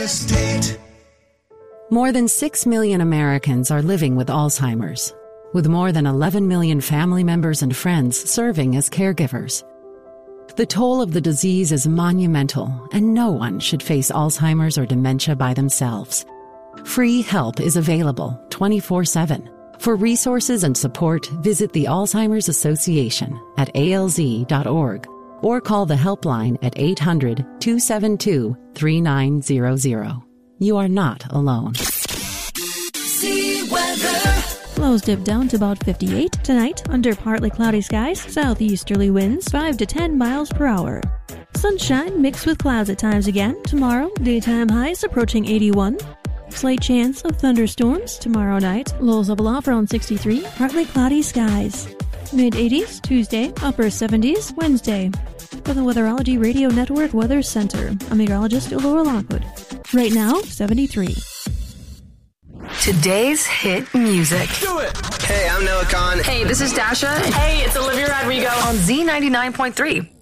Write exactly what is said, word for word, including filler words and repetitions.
Estate. More than six million Americans are living with Alzheimer's, with more than eleven million family members and friends serving as caregivers. The toll of the disease is monumental, and no one should face Alzheimer's or dementia by themselves. Free help is available twenty-four seven. For resources and support, visit the Alzheimer's Association at A L Z dot org or call the helpline at eight hundred, two seven two, three nine zero zero. You are not alone. See weather. Lows dip down to about fifty-eight tonight under partly cloudy skies, southeasterly winds five to ten miles per hour. Sunshine mixed with clouds at times again tomorrow, daytime highs approaching eighty-one. Slight chance of thunderstorms tomorrow night, lows level off around sixty-three, partly cloudy skies. Mid-eighties Tuesday, upper seventies Wednesday. For the Weatherology Radio Network Weather Center, I'm meteorologist Laura Lockwood. Right now, seventy-three. Today's hit music. Do it! Hey, I'm Noah Khan. Hey, this is Dasha. Hey, it's Olivia Rodrigo. On Z ninety-nine point three.